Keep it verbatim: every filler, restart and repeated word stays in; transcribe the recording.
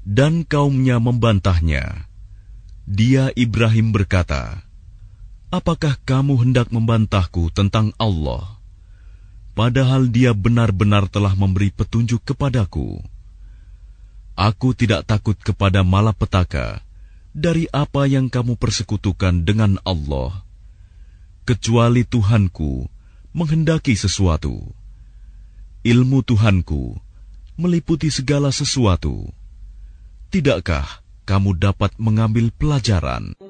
Dan kaumnya membantahnya. Dia Ibrahim berkata, "Apakah kamu hendak membantahku tentang Allah, padahal Dia benar-benar telah memberi petunjuk kepadaku? Aku tidak takut kepada malapetaka dari apa yang kamu persekutukan dengan Allah, kecuali Tuhanku menghendaki sesuatu. Ilmu Tuhanku meliputi segala sesuatu. Tidakkah kamu dapat mengambil pelajaran?"